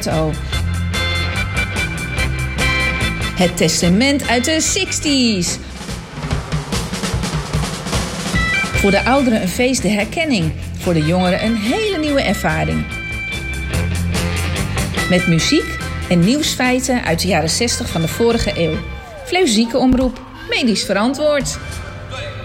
auto. Het testament uit de 60s. Voor de ouderen een feest de herkenning. Voor de jongeren een hele nieuwe ervaring. Met muziek en nieuwsfeiten uit de jaren 60 van de vorige eeuw. Fleuzieke omroep, medisch verantwoord.